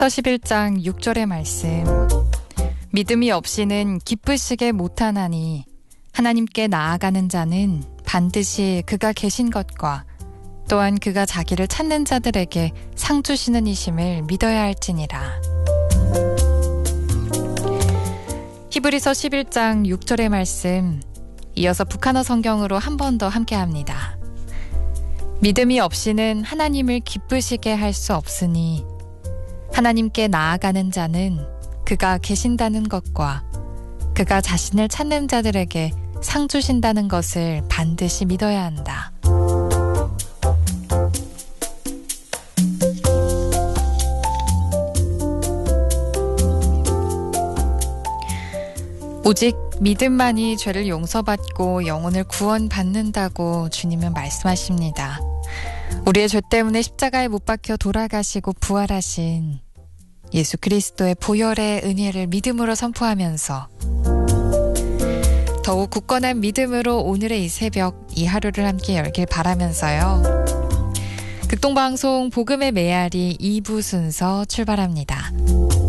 11장 6절의 말씀. 믿음이 없이는 기쁘시게 못하나니 하나님께 나아가는 자는 반드시 그가 계신 것과 또한 그가 자기를 찾는 자들에게 상 주시는 이심을 믿어야 할지니라. 히브리서 11장 6절의 말씀, 이어서 북한어 성경으로 한 번 더 함께합니다. 믿음이 없이는 하나님을 기쁘시게 할 수 없으니 하나님께 나아가는 자는 그가 계신다는 것과 그가 자신을 찾는 자들에게 상 주신다는 것을 반드시 믿어야 한다. 오직 믿음만이 죄를 용서받고 영혼을 구원받는다고 주님은 말씀하십니다. 우리의 죄 때문에 십자가에 못 박혀 돌아가시고 부활하신 예수 그리스도의 보혈의 은혜를 믿음으로 선포하면서 더욱 굳건한 믿음으로 오늘의 이 새벽, 이 하루를 함께 열길 바라면서요. 극동방송 복음의 메아리 2부 순서 출발합니다.